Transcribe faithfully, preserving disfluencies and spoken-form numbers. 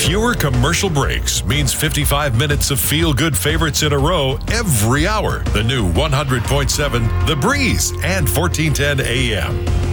Fewer commercial breaks means fifty-five minutes of feel-good favorites in a row every hour. The new one hundred point seven The Breeze and fourteen ten A M.